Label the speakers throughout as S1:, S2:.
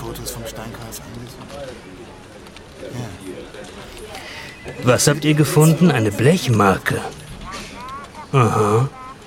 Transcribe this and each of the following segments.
S1: Fotos vom Steinkreis angesehen? Ja.
S2: Was habt ihr gefunden? Eine Blechmarke. Aha.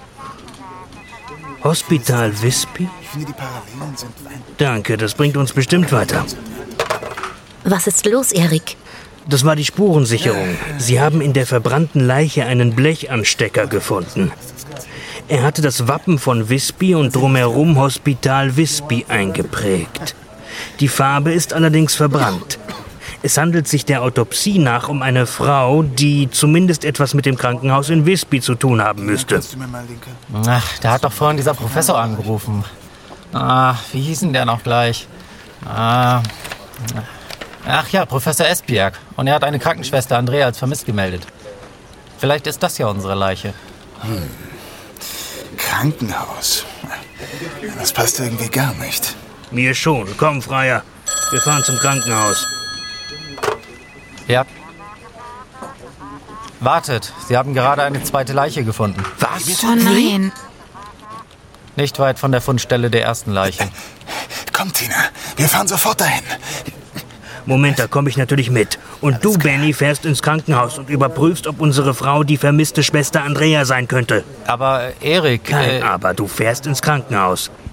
S2: Hospital Visby?
S1: Ich finde, die Parallelen sind
S2: Danke, das bringt uns bestimmt weiter.
S3: Was ist los, Erik?
S2: Das war die Spurensicherung. Sie haben in der verbrannten Leiche einen Blechanstecker gefunden. Er hatte das Wappen von Visby und drumherum Hospital Visby eingeprägt. Die Farbe ist allerdings verbrannt. Es handelt sich der Autopsie nach um eine Frau, die zumindest etwas mit dem Krankenhaus in Visby zu tun haben müsste.
S1: Kannst du mir mal linke?
S4: Ach, da hat doch vorhin dieser Professor angerufen. Wie hieß denn der noch gleich? Ach ja, Professor Esbjerg. Und er hat eine Krankenschwester Andrea als vermisst gemeldet. Vielleicht ist das ja unsere Leiche.
S1: Krankenhaus. Das passt irgendwie gar nicht.
S2: Mir schon. Komm, Freier. Wir fahren zum Krankenhaus.
S4: Ja. Wartet, Sie haben gerade eine zweite Leiche gefunden.
S2: Was?
S3: Oh nein.
S4: Nicht weit von der Fundstelle der ersten Leiche.
S1: Komm, Tina, wir fahren sofort dahin.
S2: Moment, da komme ich natürlich mit. Und du, Benny, fährst ins Krankenhaus und überprüfst, ob unsere Frau die vermisste Schwester Andrea sein könnte.
S4: Aber Erik...
S2: Kein Aber, du fährst ins Krankenhaus.